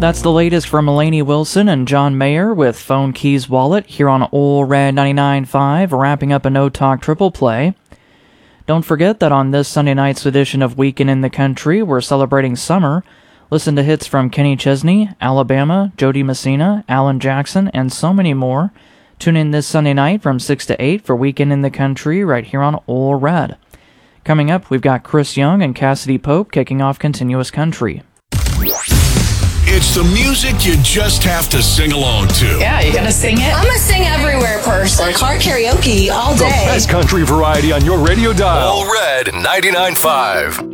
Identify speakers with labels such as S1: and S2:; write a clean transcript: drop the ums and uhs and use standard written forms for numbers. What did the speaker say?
S1: That's the latest from Mulaney Wilson and John Mayer with Phone Keys Wallet here on Ole Red 99.5, wrapping up a No Talk triple play. Don't forget that on this Sunday night's edition of Weekend in the Country, we're celebrating summer. Listen to hits from Kenny Chesney, Alabama, Jody Messina, Alan Jackson, and so many more. Tune in this Sunday night from 6 to 8 for Weekend in the Country right here on Ole Red. Coming up, we've got Chris Young and Cassidy Pope kicking off Continuous Country.
S2: It's the music you just have to sing along to.
S3: Yeah, you gonna sing it?
S4: I'm a sing everywhere person. Car karaoke all day.
S5: The best country variety on your radio dial.
S2: Ole Red 99.5.